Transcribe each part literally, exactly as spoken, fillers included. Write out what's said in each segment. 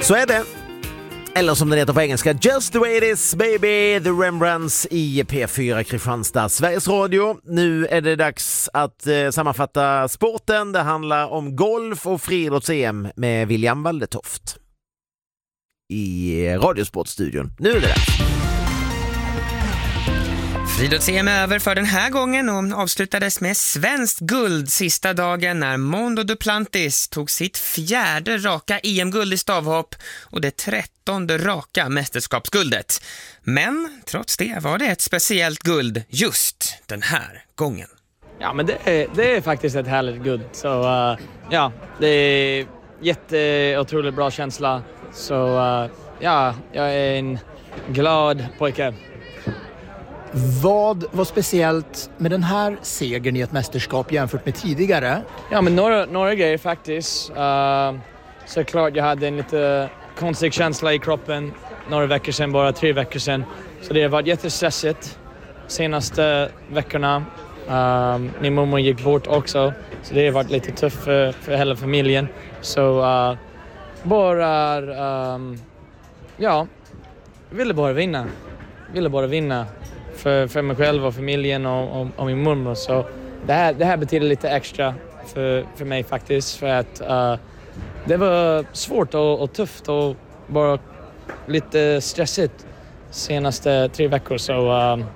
Så är det. Eller som den heter på engelska, Just the way it is baby, The Rembrandts i P fyra Kristianstad, Sveriges Radio. Nu är det dags att eh, sammanfatta sporten. Det handlar om golf och friidrotts-E M med William Waldetoft i Radiosportstudion. Nu är det dags. Friidrotts-E M är över för den här gången och avslutades med svenskt guld sista dagen när Mondo Duplantis tog sitt fjärde raka E M-guld i stavhopp och det trettonde raka mästerskapsguldet. Men trots det var det ett speciellt guld just den här gången. Ja, men det är, det är faktiskt ett härligt guld. Så uh, ja, det är jätteotroligt bra känsla. Så uh, ja, jag är en glad pojke. Vad var speciellt med den här segern i ett mästerskap jämfört med tidigare? Ja, men några, några grejer faktiskt. Uh, såklart jag hade en lite konstig känsla i kroppen några veckor sedan, bara tre veckor sedan. Så det har varit jättestressigt senaste veckorna. Uh, min mormor gick bort också, så det har varit lite tufft för, för hela familjen. Så uh, bara, um, ja, ville bara vinna. Ville bara vinna. För, för mig själv och familjen och, och, och min mormor. Så det här, det här betyder lite extra för, för mig faktiskt. För att uh, det var svårt och, och tufft och bara lite stressigt senaste tre veckor. Så uh,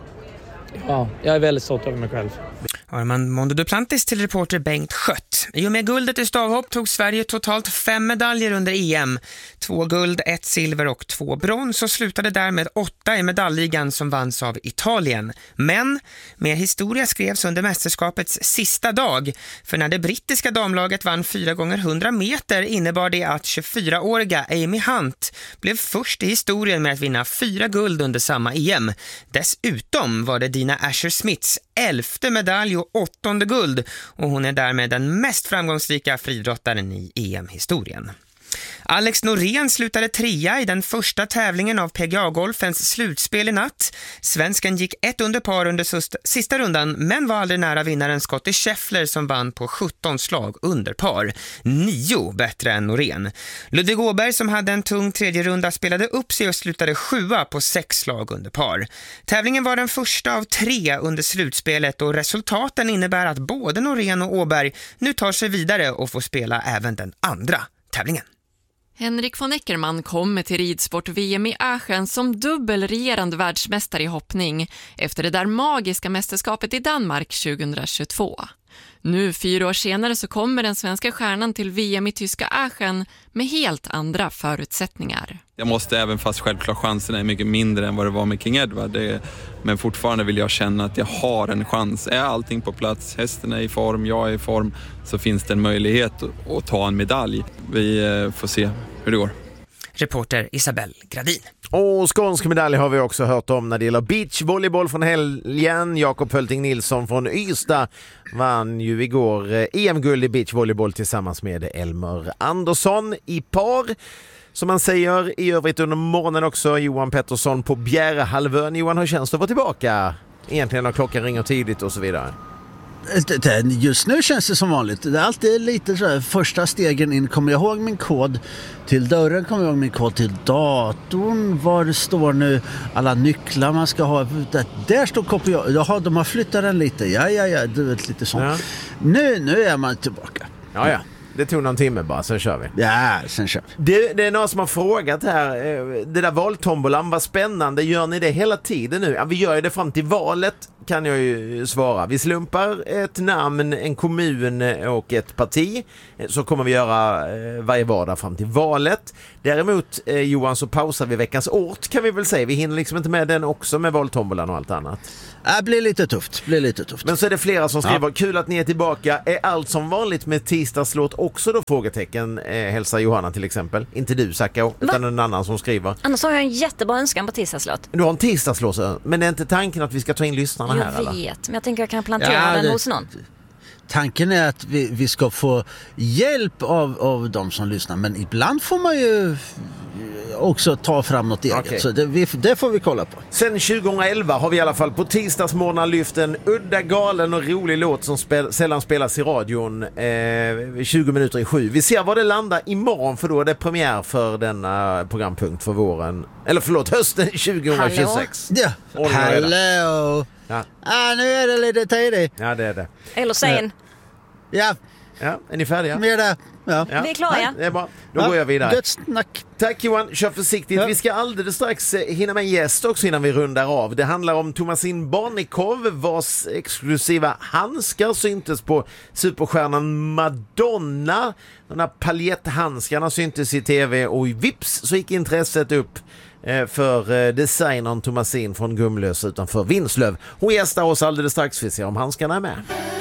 ja, jag är väldigt stolt över mig själv. Har man Mondo Duplantis till reporter Bengt Skött. I och med guldet i stavhopp tog Sverige totalt fem medaljer under E M. Två guld, ett silver och två brons och slutade därmed åtta i medaljligan som vanns av Italien. Men mer historia skrevs under mästerskapets sista dag. För när det brittiska damlaget vann fyra gånger hundra meter innebar det att tjugofyraåriga Amy Hunt blev först i historien med att vinna fyra guld under samma E M. Dessutom var det Dina Asher-Smiths elfte medalj och åttonde guld och hon är därmed den mest framgångsrika friidrottaren i E M-historien. Alex Norén slutade trea i den första tävlingen av P G A-golfens slutspel i natt. Svensken gick ett under par under sista rundan men var aldrig nära vinnaren Scottie Scheffler som vann på sjutton slag under par. Nio bättre än Norén. Ludvig Åberg som hade en tung tredje runda spelade upp sig och slutade sjua på sex slag under par. Tävlingen var den första av tre under slutspelet och resultaten innebär att både Norén och Åberg nu tar sig vidare och får spela även den andra tävlingen. Henrik von Eckermann kommer till ridsport-V M i Aachen som dubbelregerande världsmästare i hoppning efter det där magiska mästerskapet i Danmark tjugohundratjugotvå. Nu, fyra år senare, så kommer den svenska stjärnan till V M i tyska Aachen med helt andra förutsättningar. Jag måste, även fast självklart chanserna är mycket mindre än vad det var med King Edward. Det, men fortfarande vill jag känna att jag har en chans. Är allting på plats, hästen är i form, jag är i form, så finns det en möjlighet att, att ta en medalj. Vi eh, får se hur det går. Reporter Isabelle Gradin. Och skånsk medalj har vi också hört om när det gäller beachvolleyboll från helgen. Jakob Hölting Nilsson från Ystad vann ju igår E M-guld i beachvolleyboll tillsammans med Elmer Andersson i par. Som man säger i övrigt under morgonen också Johan Pettersson på Bjärehalvön. Johan, hur känns det att vara tillbaka? Egentligen när klockan ringer tidigt och så vidare. Just nu känns det som vanligt. Det är alltid lite så här, första stegen in. Kommer jag ihåg min kod till dörren? Kommer jag ihåg min kod till datorn? Var det står nu alla nycklar man ska ha? Där, där står kopiator. Jaha, de har flyttat den lite. Ja, ja, ja. Du vet, lite sånt. Ja. Nu, nu är man tillbaka. Ja, ja. Det tog någon timme bara, sen kör vi. Ja, sen kör vi. Det, det är någon som har frågat här. Det där valtombolan var spännande. Gör ni det hela tiden nu? Ja, vi gör det fram till valet, kan jag ju svara. Vi slumpar ett namn, en kommun och ett parti. Så kommer vi göra varje vardag fram till valet. Däremot, Johan, så pausar vi veckans ort, kan vi väl säga. Vi hinner liksom inte med den också med valtombolan och allt annat. Det blir lite tufft, blir lite tufft. Men så är det flera som skriver, ja. Kul att ni är tillbaka. Är allt som vanligt med tisdagslåt också då? Frågetecken, eh, hälsar Johanna till exempel. Inte du, Sacco, utan en annan som skriver. Annars har jag en jättebra önskan på tisdagslåt. Du har en tisdagslåt, men det är inte tanken att vi ska ta in lyssnarna jag här, vet, eller? men jag tänker jag kan plantera ja, den det, hos någon. Tanken är att vi, vi ska få hjälp av, av de som lyssnar, men ibland får man ju också ta fram något eget. Okej. Så det, vi, det får vi kolla på. Sen tjugoelva har vi i alla fall på tisdagsmorgnar lyft en udda, galen och rolig låt som spel, sällan spelas i radion eh, tjugo minuter i sju. Vi ser var det landar imorgon, för då är det premiär för denna programpunkt för våren, eller förlåt, hösten tjugohundratjugosex. Ja, Ordning och reda. hallå! Ja. Ah, nu är det lite tidigt. Ja, det är det. Eller sen. Ja, Ja, är ni färdiga? med det. Ja. Ja. Vi är klara, ja. Det är bra. Då går jag vidare. Gött snack. Tack Johan, kör försiktigt. Ja. Vi ska alldeles strax eh, hinna med en gäst också innan vi rundar av. Det handlar om Tomasin Barnekow, vars exklusiva handskar syntes på superstjärnan Madonna. De här paljetthandskarna syntes i tv och vips så gick intresset upp eh, för eh, designern Tomasin från Gumlös utanför Vinslöv. Hon gästar oss alldeles strax, vi ser om handskarna är med.